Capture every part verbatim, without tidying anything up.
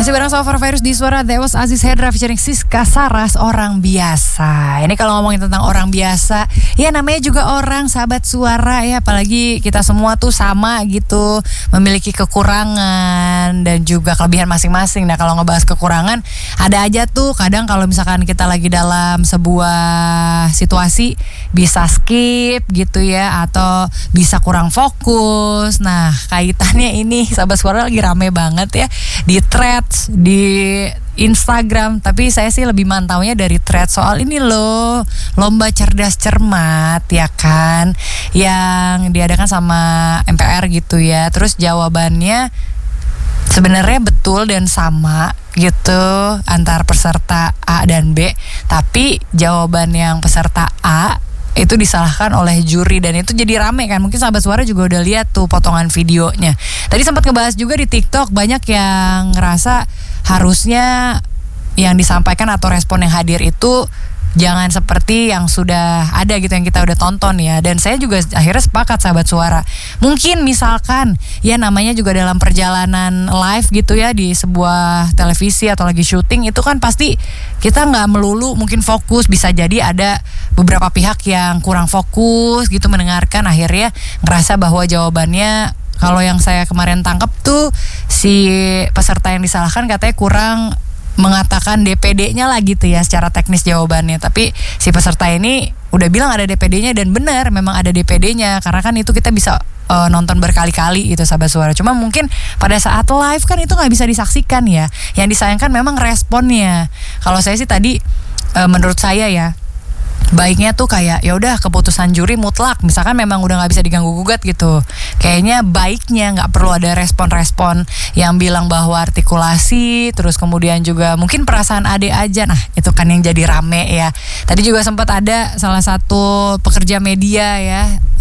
Masih bareng Sofa Virus di Suara. That was Aziz Hendra featuring Siska Saras, Orang Biasa. Ini kalau ngomongin tentang orang biasa, ya namanya juga orang, sahabat suara ya. Apalagi kita semua tuh sama gitu, memiliki kekurangan dan juga kelebihan masing-masing. Nah kalau ngebahas kekurangan, ada aja tuh kadang kalau misalkan kita lagi dalam sebuah situasi bisa skip gitu ya, atau bisa kurang fokus. Nah kaitannya ini sahabat suara lagi rame banget ya di thread di Instagram, tapi saya sih lebih mantaunya dari thread soal ini loh, lomba cerdas cermat ya kan, yang diadakan sama M P R gitu ya. Terus jawabannya sebenarnya betul dan sama gitu antar peserta A dan B, tapi jawaban yang peserta A itu disalahkan oleh juri dan itu jadi rame kan. Mungkin sahabat suara juga udah lihat tuh potongan videonya. Tadi sempat ngebahas juga di TikTok, banyak yang ngerasa harusnya yang disampaikan atau respon yang hadir itu jangan seperti yang sudah ada gitu, yang kita udah tonton ya. Dan saya juga akhirnya sepakat sahabat suara. Mungkin misalkan ya namanya juga dalam perjalanan live gitu ya, di sebuah televisi atau lagi syuting, itu kan pasti kita gak melulu mungkin fokus. Bisa jadi ada beberapa pihak yang kurang fokus gitu mendengarkan, akhirnya ngerasa bahwa jawabannya, kalau yang saya kemarin tangkap tuh si peserta yang disalahkan katanya kurang mengatakan D P D-nya lah gitu ya secara teknis jawabannya. Tapi si peserta ini udah bilang ada D P D-nya, dan benar memang ada D P D-nya, karena kan itu kita bisa uh, nonton berkali-kali gitu sahabat suara. Cuma mungkin pada saat live kan itu gak bisa disaksikan ya. Yang disayangkan memang responnya. Kalau saya sih tadi uh, menurut saya ya, baiknya tuh kayak ya udah keputusan juri mutlak, misalkan memang udah nggak bisa diganggu gugat gitu, kayaknya baiknya nggak perlu ada respon-respon yang bilang bahwa artikulasi, terus kemudian juga mungkin perasaan ade aja. Nah itu kan yang jadi rame ya. Tadi juga sempat ada salah satu pekerja media ya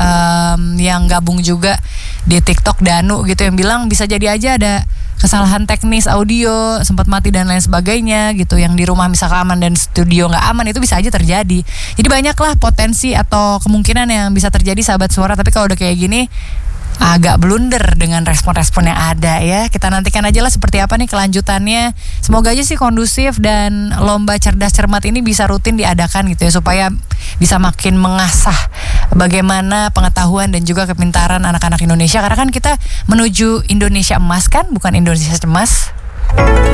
um, yang gabung juga di TikTok, Danu gitu, yang bilang bisa jadi aja ada kesalahan teknis audio, sempat mati dan lain sebagainya gitu. Yang di rumah misalkan aman dan studio nggak aman, itu bisa aja terjadi. Jadi banyaklah potensi atau kemungkinan yang bisa terjadi sahabat suara. Tapi kalau udah kayak gini agak blunder dengan respon-respon yang ada ya. Kita nantikan aja lah seperti apa nih kelanjutannya. Semoga aja sih kondusif dan lomba cerdas cermat ini bisa rutin diadakan gitu ya, supaya bisa makin mengasah bagaimana pengetahuan dan juga kepintaran anak-anak Indonesia. Karena kan kita menuju Indonesia emas kan, bukan Indonesia cemas.